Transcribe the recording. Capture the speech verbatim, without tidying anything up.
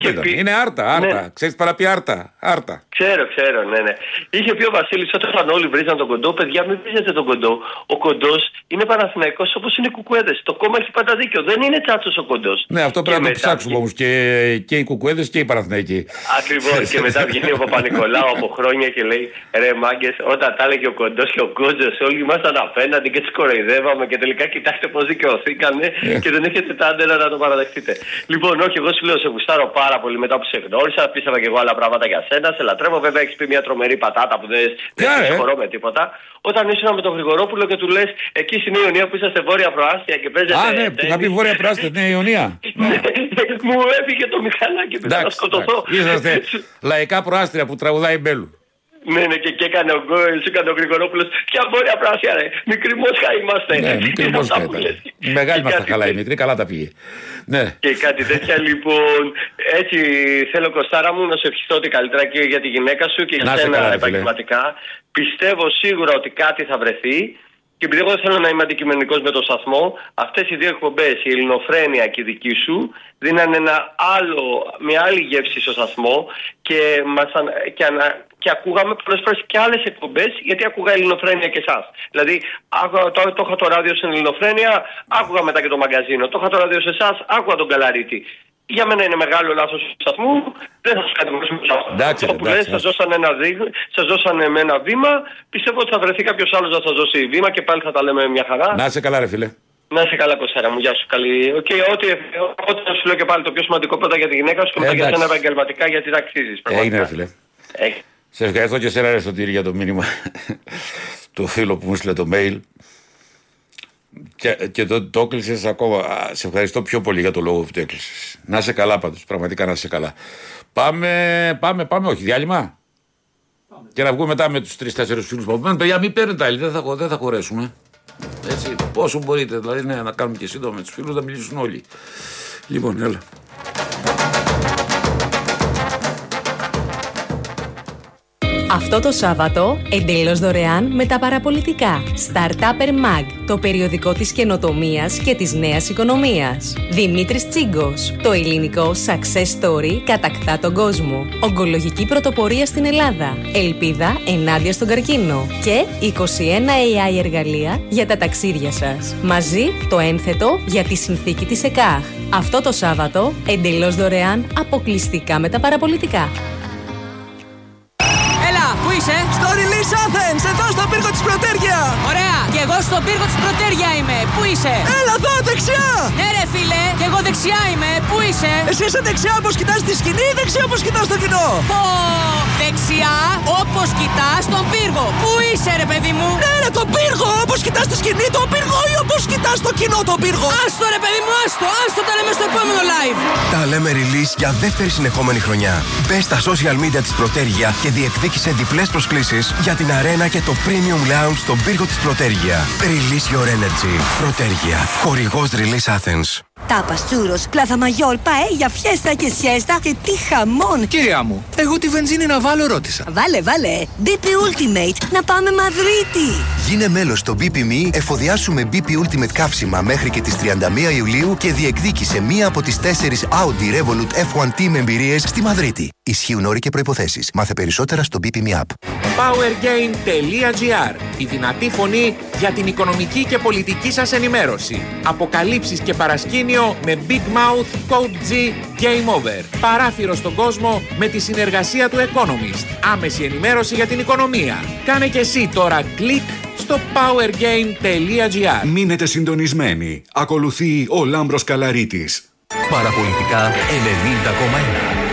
Πει... Είναι άρτα, άρτα. Ναι. Ξέρεις παραπεί άρτα, άρτα. Ξέρω, ξέρω, ναι, ναι. Είχε πει ο Βασίλης όταν όλοι βρίζαν τον Κοντό, παιδιά, μην βρίζετε τον Κοντό. Ο Κοντός είναι Παναθηναϊκός όπως είναι οι κουκουέδες. Το κόμμα έχει πάντα δίκιο. Δεν είναι τσάτσος ο Κοντός. Ναι, αυτό πρέπει να το ψάξουμε όμως και, και οι κουκουέδες και οι Παναθηναϊκοί. Ακριβώς. Και μετά βγαίνει ο Παπα-Νικολάου από χρόνια και λέει ρε μάγκες, όταν τα έλεγε ο Κοντός και ο Κόντζος, όλοι ήμασταν απέναντι και τους κοροϊδεύαμε και τελικά κοιτάξτε πώς δικαιωθήκανε και δεν έχετε τα άντερα να το παραδεχτείτε. Λοιπόν, όχι, εγώ σου λέω σε γουστάρω πάρα πολύ μετά που σε γνώρισα. Πίστευα και εγώ άλλα πράγματα για σένα. Σε λατρεύω. Βέβαια, έχει πει μια τρομερή πατάτα που δεν σε συγχωρώ με τίποτα. Όταν ήσουν με τον Γρηγορόπουλο και του λες εκεί στην Ιωνία που είσαστε βόρεια προάστια και παίζετε. Α, ναι, που θα πει βόρεια προάστια, ναι, Ιωνία. Μου έφυγε το μηχανάκι που θα σκοτωθώ. Είσαστε λαϊκά προάστια που τραγουδάει Μπέλου. Ναι, ναι, και, και έκανε ο Γκόελ, έκανε ο Γρηγορόπουλος. Ποια βόρεια πράσια, ρε. Μικρή Μόσχα είμαστε. Ναι, μικρή Μόσχα ήταν. Μεγάλη μας τα καλά η μικρή, καλά τα πήγε. Ναι. Και κάτι τέτοια λοιπόν. Έτσι θέλω, Κωστάρα μου, να σε ευχηθώ ότι καλύτερα και για τη γυναίκα σου και για σένα επαγγελματικά. Πιστεύω σίγουρα ότι κάτι θα βρεθεί. Και επειδή εγώ δεν θέλω να είμαι αντικειμενικός με το σταθμό, αυτές οι δύο εκπομπές, η Ελληνοφρένεια και η δική σου, δίνανε ένα άλλο, μια άλλη γεύση στο σταθμό και, μας, και, ανα, και ακούγαμε πολλές φορές και άλλες εκπομπές, γιατί ακούγα Ελληνοφρένεια και εσάς. Δηλαδή, άκουγα, το, το είχα το ράδιο στην Ελληνοφρένεια, άκουγα μετά και το μαγκαζίνο. Το είχα το ράδιο σε εσάς, άκουγα τον Καλαρίτη. Για μένα είναι μεγάλο λάθος του σταθμού. Δεν θα σας κατηγορήσουμε πια. Αυτό που λες, σας δώσανε ένα, σας δώσανε με ένα βήμα. Πιστεύω ότι θα βρεθεί κάποιος άλλος να σας δώσει βήμα και πάλι θα τα λέμε μια χαρά. Να είσαι καλά, ρε φίλε. Να είσαι καλά, Κωστάρα μου. Γεια σου. Καλή. Okay, ό,τι, ό,τι θα σου λέω και πάλι το πιο σημαντικό πρώτα για τη γυναίκα σου και μετά για σένα επαγγελματικά γιατί τα αξίζεις. Έγινε, ρε φίλε. Ε. Σε ευχαριστώ και εσένα, ρε Σωτήρη, για το μήνυμα. Το φίλο που μου στείλε το mail. Και, και το, το έκλεισες ακόμα. Σε ευχαριστώ πιο πολύ για το λόγο που το έκλεισες. Να είσαι καλά πάντως, πραγματικά να είσαι καλά. Πάμε, πάμε, πάμε, όχι, διάλειμμα. Πάμε. Και να βγούμε μετά με τους τρεις-τέσσερις φίλους που απομένουν. Παιδιά, μην παίρνετε άλλη, δεν θα, δεν θα χωρέσουμε. Έτσι, όσο μπορείτε, δηλαδή ναι, να κάνουμε και σύντομα με τους φίλους, να μιλήσουν όλοι. Λοιπόν, έλα. Αυτό το Σάββατο, εντελώς δωρεάν με τα παραπολιτικά. Startupper Mag, το περιοδικό της καινοτομίας και της νέας οικονομίας. Δημήτρης Τσίγκος, το ελληνικό success story κατακτά τον κόσμο. Ογκολογική πρωτοπορία στην Ελλάδα. Ελπίδα ενάντια στον καρκίνο. Και είκοσι ένα έι άι εργαλεία για τα ταξίδια σας. Μαζί το ένθετο για τη συνθήκη της ΕΚΑΧ. Αυτό το Σάββατο, εντελώς δωρεάν, αποκλειστικά με τα παραπολιτικά. Πού είσαι? Στο Release Athens, εδώ στον πύργο της Πρωτέργεια. Ωραία, και εγώ στον πύργο της Πρωτέργεια είμαι. Πού είσαι? Έλα εδώ, δεξιά. Ναι ρε φίλε, και εγώ δεξιά είμαι. Πού είσαι? Εσύ είσαι δεξιά όπως κοιτάς τη σκηνή ή δεξιά όπως κοιτάς το κοινό? Πω, δεξιά όπως κοιτάς τον πύργο. Πού είσαι ρε παιδί μου? Ναι ρε, τον πύργο, όπως κοιτάς τη σκηνή τον πύργο ή όπως κοιτάς το κοινό τον πύργο? Άστο ρε παιδί μου, άστο, άστο, τα λέμε στο επόμενο live. Τα λέμε Release για δεύτερη συνεχόμενη χρονιά. Μπες στα social media της Πρωτέργεια και διεκδίκησε διπλές προσκλήσεις για την αρένα και το Premium Lounge στον πύργο της Πρωτέργεια. Release your energy. Πρωτέργεια. Χορηγός Release Athens. Τάπας, τσούρος, πλάθα μαγιόλ, παέλια, φιέστα και σιέστα και τι χαμόν! Κυρία μου, εγώ τη βενζίνη να βάλω ρώτησα. Βάλε, βάλε! μπι πι Ultimate, να πάμε Μαδρίτη! Γίνε μέλος στο μπι πι εμ ι, εφοδιάσου με μπι πι Ultimate καύσιμα μέχρι και τις τριάντα μία Ιουλίου και διεκδίκησε μία από τις τέσσερις Audi Revolut εφ ουάν Team εμπειρίες στη Μαδρίτη. Ισχύουν όροι και προϋποθέσεις. Μάθε περισσότερα στο μπι πι εμ ι App. powergain τελεία gr. Η δυνατή φωνή για την οικονομική και πολιτική σας ενημέρωση. Αποκαλύψεις και παρασκήνιο με Big Mouth Code G Game Over. Παράθυρο στον κόσμο με τη συνεργασία του Economist. Άμεση ενημέρωση για την οικονομία. Κάνε και εσύ τώρα κλικ στο powergain τελεία gr. Μείνετε συντονισμένοι. Ακολουθεί ο Λάμπρος Καλαρίτης. Παραπολιτικά ενενήντα κόμμα ένα.